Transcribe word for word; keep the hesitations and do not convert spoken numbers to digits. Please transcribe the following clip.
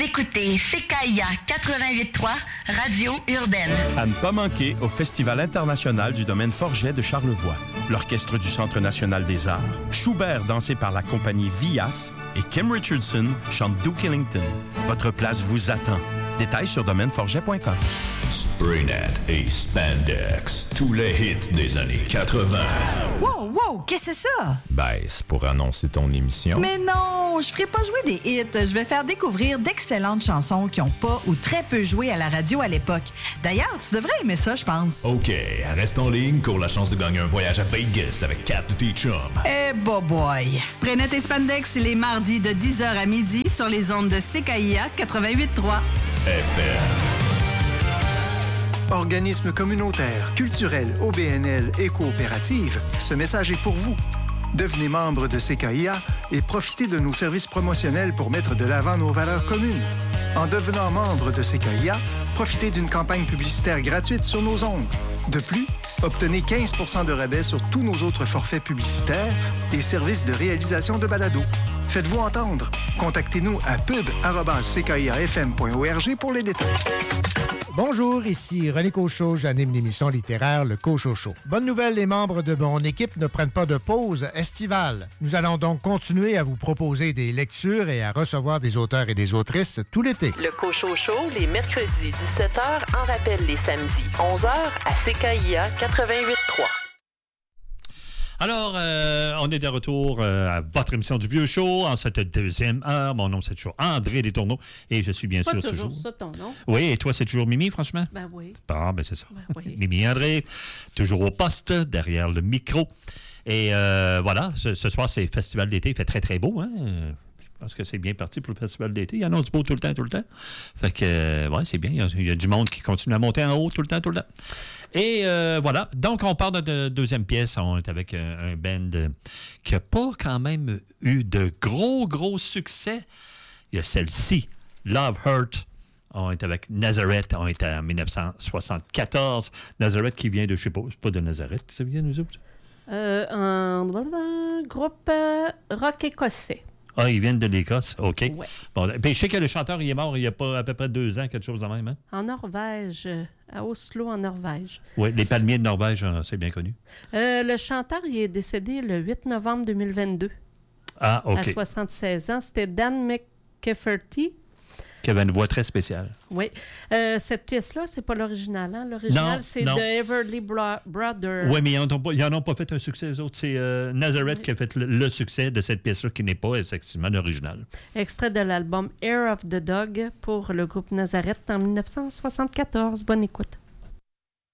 écoutez C K I A quatre-vingt-huit trois, Radio Urbaine. À ne pas manquer au Festival international du domaine Forget de Charlevoix. L'Orchestre du Centre national des arts, Schubert dansé par la compagnie Vias et Kim Richardson chante Duke Ellington. Votre place vous attend. Détails sur domaine forget point com. Spraynet et Spandex, tous les hits des années quatre-vingts. Wow, wow, qu'est-ce que c'est ça? Ben, c'est pour annoncer ton émission. Mais non, je ferai pas jouer des hits. Je vais faire découvrir d'excellentes chansons qui ont pas ou très peu joué à la radio à l'époque. D'ailleurs, tu devrais aimer ça, je pense. OK, reste en ligne pour la chance de gagner un voyage à Vegas avec quatre de tes chums. Eh, bah boy. Spraynet et Spandex les mardis de dix heures à midi sur les ondes de C K I A quatre-vingt-huit trois. F M. Organisme communautaire, culturel, O B N L et coopérative, ce message est pour vous. Devenez membre de C K I A et profitez de nos services promotionnels pour mettre de l'avant nos valeurs communes. En devenant membre de C K I A, profitez d'une campagne publicitaire gratuite sur nos ondes. De plus, obtenez quinze pour cent de rabais sur tous nos autres forfaits publicitaires et services de réalisation de balado. Faites-vous entendre. Contactez-nous à pub arobase c k i a f m point org pour les détails. Bonjour, ici René Cochot, j'anime l'émission littéraire Le Cochot Show. Bonne nouvelle, les membres de mon équipe ne prennent pas de pause estivale. Nous allons donc continuer à vous proposer des lectures et à recevoir des auteurs et des autrices tout l'été. Le Cochot Show, les mercredis dix-sept heures, en rappel les samedis onze heures à C K I A quatre-vingt-huit trois. Alors, euh, on est de retour euh, à votre émission du Vieux Show en cette deuxième heure. Mon nom, c'est toujours André Destourneaux et je suis bien pas sûr toujours... toujours... ça, ton nom. Oui, et toi, c'est toujours Mimi, franchement? Ben oui. Bon, ben c'est ça. Ben oui. Mimi André, toujours au poste, derrière le micro. Et euh, voilà, ce, ce soir, c'est le festival d'été. Il fait très, très beau, hein? Je pense que c'est bien parti pour le festival d'été. Il y en a du beau tout le temps, tout le temps. Fait que, euh, ouais, c'est bien. Il y, a, il y a du monde qui continue à monter en haut tout le temps, tout le temps. Et euh, voilà. Donc, on part de, de deuxième pièce. On est avec un, un band qui n'a pas quand même eu de gros, gros succès. Il y a celle-ci, Love Hurt. On est avec Nazareth. On est en dix-neuf cent soixante-quatorze. Nazareth qui vient de, je sais pas, c'est pas de Nazareth, ça vient de nous autres? Euh, un, un groupe euh, rock écossais. Ah, ils viennent de l'Écosse, OK. Ouais. Bon, puis je sais que le chanteur, il est mort il y a pas à peu près deux ans, quelque chose de même, hein? En Norvège, à Oslo, en Norvège. Oui, les palmiers de Norvège, c'est bien connu. Euh, le chanteur, il est décédé le huit novembre deux mille vingt-deux. Ah, OK. À soixante-seize ans. C'était Dan McCafferty. Qui avait une voix très spéciale. Oui. Euh, cette pièce-là, c'est pas l'original. Hein? L'original, non, c'est non. The Everly Bro- Brothers. Oui, mais ils n'en ont, ont pas fait un succès, eux autres. C'est euh, Nazareth oui. qui a fait le, le succès de cette pièce-là, qui n'est pas effectivement l'original. Extrait de l'album Hair of the Dog pour le groupe Nazareth en dix-neuf cent soixante-quatorze. Bonne écoute.